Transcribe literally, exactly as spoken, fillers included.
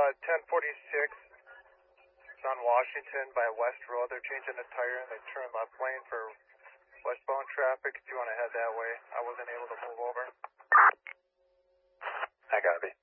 uh, ten forty-six. It's on Washington by West Road. They're changing a tire and they turn left lane for westbound traffic. If you want to head that way, I wasn't able to move over. I gotta be.